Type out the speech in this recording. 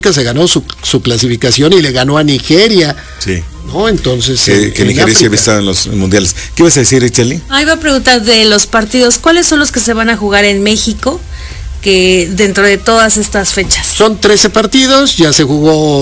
se ganó su clasificación y le ganó a Nigeria. Sí. ¿No? Entonces, que Nigeria sí había estado en los mundiales. ¿Qué ibas a decir, Itzel? Iba a preguntar de los partidos, ¿cuáles son los que se van a jugar en México que dentro de todas estas fechas? Son 13 partidos, ya se jugó